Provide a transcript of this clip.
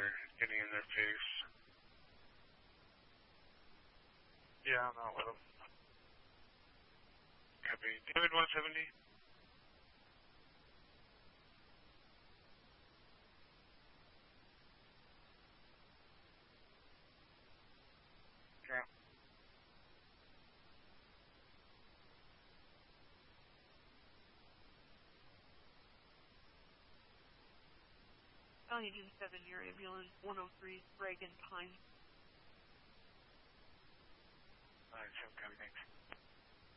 they're getting in their face. Yeah, I'm out with them. Copy. David 170. Yeah. Agent 7, your ambulance 103, Reagan Pine. Alright, 7, copy, thanks.